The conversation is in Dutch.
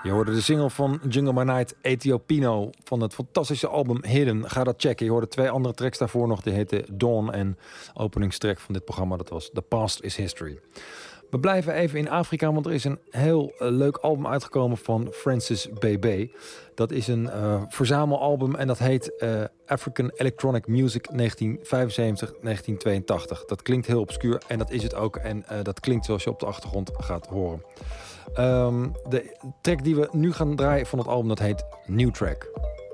Je hoorde de single van Jungle by Night, Ethiopiano, van het fantastische album Hidden. Ga dat checken. Je hoorde 2 andere tracks daarvoor nog. Die heette Dawn en openingstrack van dit programma, dat was The Past is History. We blijven even in Afrika, want er is een heel leuk album uitgekomen van Francis BB. Dat is een verzamelalbum en dat heet African Electronic Music 1975-1982. Dat klinkt heel obscuur en dat is het ook. En dat klinkt zoals je op de achtergrond gaat horen. De track die we nu gaan draaien van het album, dat heet New Track.